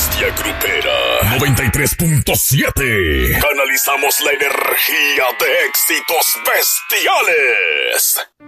bestia grupera 93.7. Canalizamos la energía de éxitos bestiales.